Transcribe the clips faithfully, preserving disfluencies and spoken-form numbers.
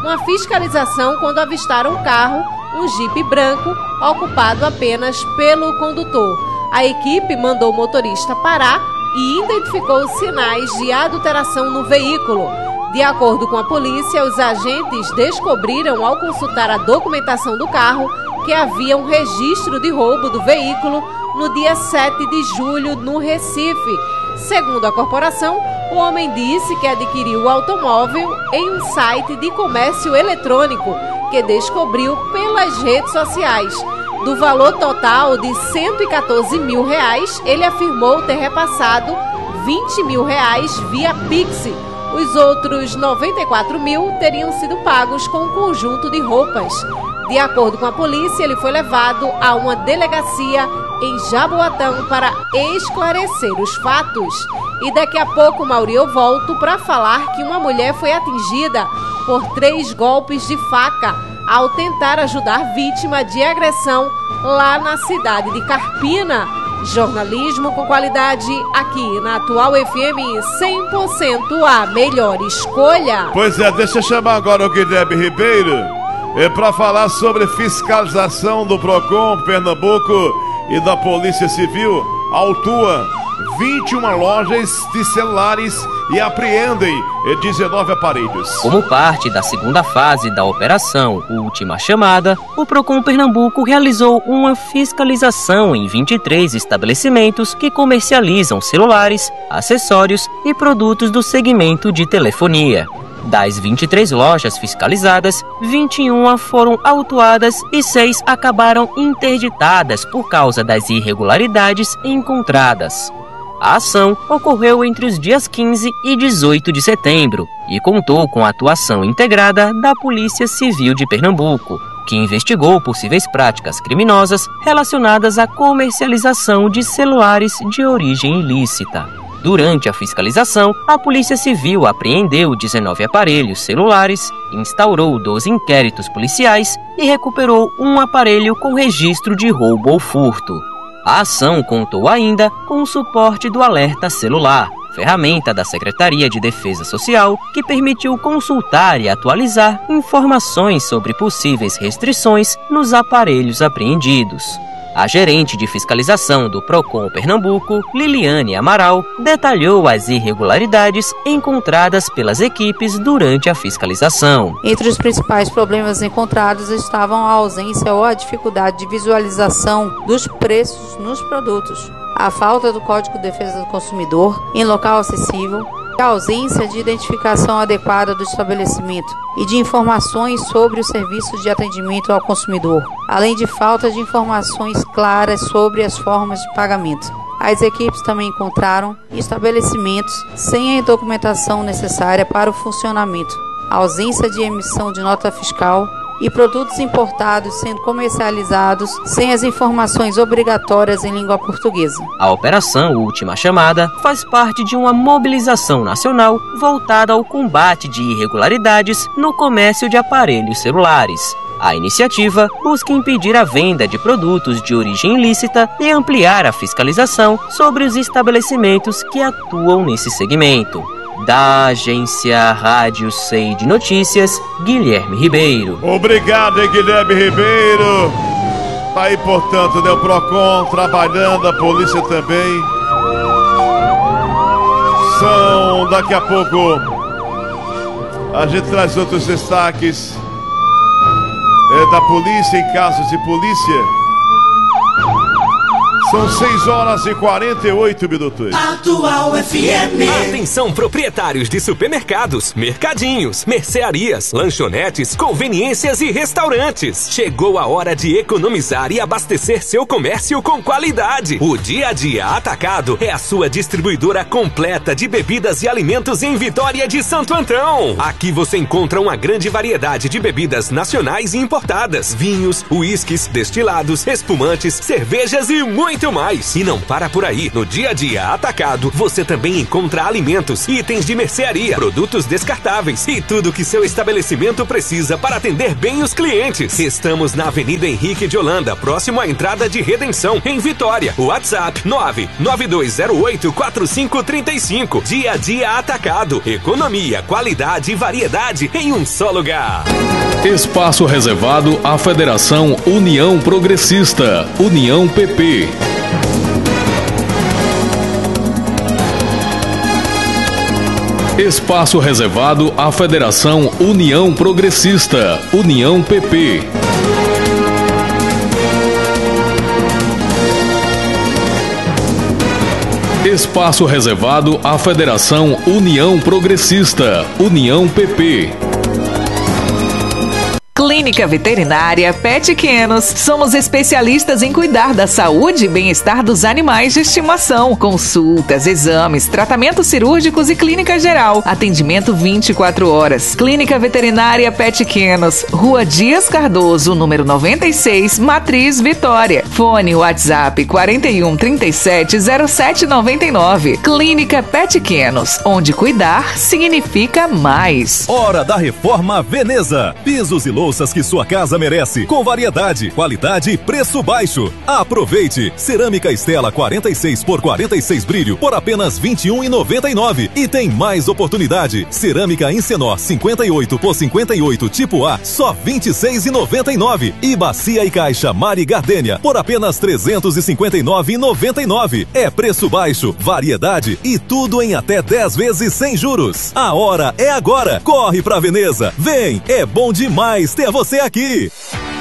uma fiscalização quando avistaram um carro, um jipe branco, ocupado apenas pelo condutor. A equipe mandou o motorista parar e identificou sinais de adulteração no veículo. De acordo com a polícia, os agentes descobriram ao consultar a documentação do carro que havia um registro de roubo do veículo no dia sete de julho no Recife. Segundo a corporação, o homem disse que adquiriu o automóvel em um site de comércio eletrônico que descobriu pelas redes sociais. Do valor total de cento e quatorze mil reais, ele afirmou ter repassado vinte mil reais via Pix. Os outros noventa e quatro mil teriam sido pagos com um conjunto de roupas. De acordo com a polícia, ele foi levado a uma delegacia em Jaboatão para esclarecer os fatos. E daqui a pouco, Mauri, eu volto para falar que uma mulher foi atingida por três golpes de faca ao tentar ajudar vítima de agressão lá na cidade de Carpina. Jornalismo com qualidade aqui na Atual F M, cem por cento a melhor escolha. Pois é, deixa eu chamar agora o Guilherme Ribeiro é, para falar sobre fiscalização do Procon Pernambuco e da Polícia Civil. Autua vinte e uma lojas de celulares e apreendem dezenove aparelhos. Como parte da segunda fase da operação Última Chamada, o Procon Pernambuco realizou uma fiscalização em vinte e três estabelecimentos que comercializam celulares, acessórios e produtos do segmento de telefonia. Das vinte e três lojas fiscalizadas, vinte e uma foram autuadas e seis acabaram interditadas por causa das irregularidades encontradas. A ação ocorreu entre os dias quinze e dezoito de setembro e contou com a atuação integrada da Polícia Civil de Pernambuco, que investigou possíveis práticas criminosas relacionadas à comercialização de celulares de origem ilícita. Durante a fiscalização, a Polícia Civil apreendeu dezenove aparelhos celulares, instaurou doze inquéritos policiais e recuperou um aparelho com registro de roubo ou furto. A ação contou ainda com o suporte do Alerta Celular, ferramenta da Secretaria de Defesa Social que permitiu consultar e atualizar informações sobre possíveis restrições nos aparelhos apreendidos. A gerente de fiscalização do Procon Pernambuco, Liliane Amaral, detalhou as irregularidades encontradas pelas equipes durante a fiscalização. Entre os principais problemas encontrados estavam a ausência ou a dificuldade de visualização dos preços nos produtos, a falta do Código de Defesa do Consumidor em local acessível, a ausência de identificação adequada do estabelecimento e de informações sobre os serviços de atendimento ao consumidor, além de falta de informações claras sobre as formas de pagamento. As equipes também encontraram estabelecimentos sem a documentação necessária para o funcionamento, a ausência de emissão de nota fiscal e produtos importados sendo comercializados sem as informações obrigatórias em língua portuguesa. A Operação Última Chamada faz parte de uma mobilização nacional voltada ao combate de irregularidades no comércio de aparelhos celulares. A iniciativa busca impedir a venda de produtos de origem ilícita e ampliar a fiscalização sobre os estabelecimentos que atuam nesse segmento. Da agência Rádio Sei de Notícias, Guilherme Ribeiro. Obrigado, Guilherme Ribeiro. Tá aí, portanto, né, o Procon trabalhando, a polícia também. São, daqui a pouco, a gente traz outros destaques é, da polícia em casos de polícia. São seis horas e quarenta e oito minutos. Atual F M. Atenção, proprietários de supermercados, mercadinhos, mercearias, lanchonetes, conveniências e restaurantes. Chegou a hora de economizar e abastecer seu comércio com qualidade. O Dia a Dia Atacado é a sua distribuidora completa de bebidas e alimentos em Vitória de Santo Antão. Aqui você encontra uma grande variedade de bebidas nacionais e importadas, vinhos, uísques, destilados, espumantes, cervejas e muito muito mais. E não para por aí. No Dia a Dia Atacado, você também encontra alimentos, itens de mercearia, produtos descartáveis e tudo que seu estabelecimento precisa para atender bem os clientes. Estamos na Avenida Henrique de Holanda, próximo à entrada de Redenção, em Vitória. WhatsApp nove nove dois zero oito quatro cinco três cinco. Dia a Dia Atacado. Economia, qualidade e variedade em um só lugar. Espaço reservado à Federação União Progressista, União P P. Espaço reservado à Federação União Progressista, União P P. Espaço reservado à Federação União Progressista, União P P. Clínica Veterinária Pequenos. Somos especialistas em cuidar da saúde e bem-estar dos animais de estimação. Consultas, exames, tratamentos cirúrgicos e clínica geral. Atendimento vinte e quatro horas. Clínica Veterinária Pequenos. Rua Dias Cardoso, número noventa e seis, Matriz, Vitória. Fone WhatsApp quarenta e um, trinta e sete, zero sete noventa e nove. Clínica Pequenos, onde cuidar significa mais. Hora da Reforma Veneza. Pisos e louças que sua casa merece, com variedade, qualidade e preço baixo. Aproveite! Cerâmica Estela quarenta e seis por quarenta e seis brilho por apenas vinte e um reais e noventa e nove centavos. E tem mais oportunidade. Cerâmica Incenor cinquenta e oito por cinquenta e oito tipo A, só vinte e seis reais e noventa e nove centavos. E bacia e caixa Mari Gardênia por apenas trezentos e cinquenta e nove reais e noventa e nove centavos. É preço baixo, variedade e tudo em até dez vezes sem juros. A hora é agora. Corre pra Veneza. Vem, é bom demais ter você aqui.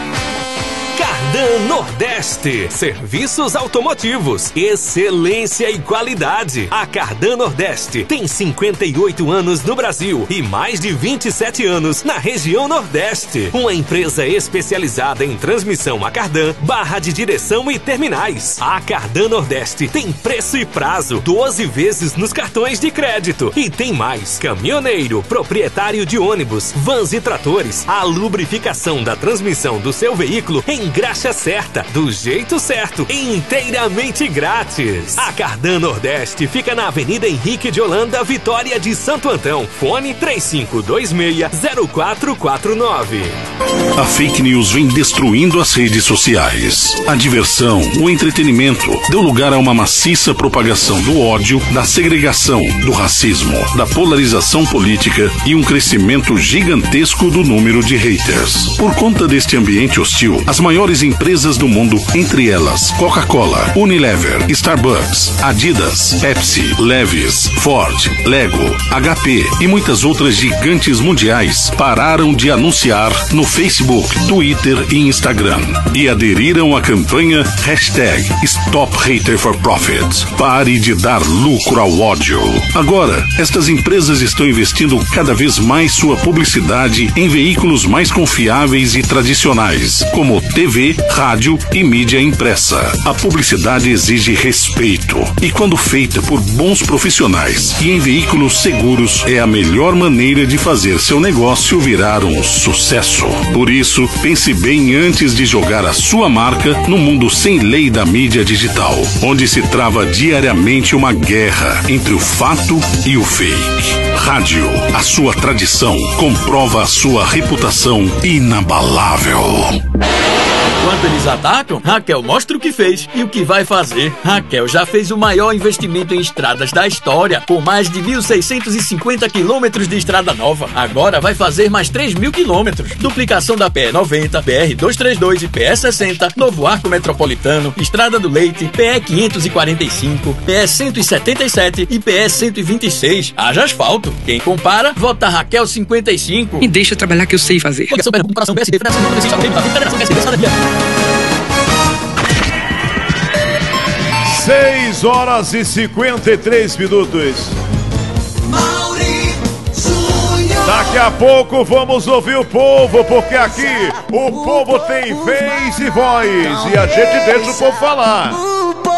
Cardan Nordeste, serviços automotivos, excelência e qualidade. A Cardan Nordeste tem cinquenta e oito anos no Brasil e mais de vinte e sete anos na região Nordeste. Uma empresa especializada em transmissão a cardan, barra de direção e terminais. A Cardan Nordeste tem preço e prazo, doze vezes nos cartões de crédito. E tem mais: caminhoneiro, proprietário de ônibus, vans e tratores. A lubrificação da transmissão do seu veículo em graxa certa, do jeito certo, inteiramente grátis. A Cardan Nordeste fica na Avenida Henrique de Holanda, Vitória de Santo Antão. Fone três cinco dois seis, zero quatro quatro nove. A fake news vem destruindo as redes sociais. A diversão, o entretenimento deu lugar a uma maciça propagação do ódio, da segregação, do racismo, da polarização política e um crescimento gigantesco do número de haters. Por conta deste ambiente hostil, as maiores empresas do mundo, entre elas Coca-Cola, Unilever, Starbucks, Adidas, Pepsi, Levi's, Ford, Lego, H P e muitas outras gigantes mundiais pararam de anunciar no Facebook, Twitter e Instagram e aderiram à campanha hashtag Stop Hater for Profit. Pare de dar lucro ao ódio. Agora, estas empresas estão investindo cada vez mais sua publicidade em veículos mais confiáveis e tradicionais, como T V, rádio e mídia impressa. A publicidade exige respeito e, quando feita por bons profissionais e em veículos seguros, é a melhor maneira de fazer seu negócio virar um sucesso. Por isso, pense bem antes de jogar a sua marca no mundo sem lei da mídia digital, onde se trava diariamente uma guerra entre o fato e o fake. Rádio, a sua tradição, comprova a sua reputação inabalável. Enquanto eles atacam, Raquel mostra o que fez e o que vai fazer. Raquel já fez o maior investimento em estradas da história, com mais de mil seiscentos e cinquenta quilômetros de estrada nova. Agora vai fazer mais três mil quilômetros. Duplicação da P E noventa, P R duzentos e trinta e dois e P E sessenta, novo arco metropolitano, Estrada do Leite, P E quinhentos e quarenta e cinco, P E cento e setenta e sete e P E cento e vinte e seis. Haja asfalto. Quem compara, vota Raquel cinquenta e cinco. Me deixa trabalhar que eu sei fazer. Coligação Pernambuco, Coração P S D, Federação Progressista, Federação P S D, Cidadania. seis horas e cinquenta e três minutos. Daqui a pouco vamos ouvir o povo, porque aqui o povo tem vez e voz e a gente deixa o povo falar.